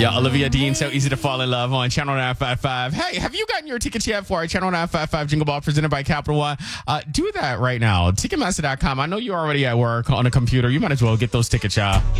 Yeah, Olivia Dean, So Easy to Fall in Love on Channel 955. Hey, have you gotten your tickets yet for our Channel 955 Jingle Ball presented by Capital One? Do that right now. Ticketmaster.com. I know you're already at work on a computer. You might as well get those tickets, y'all.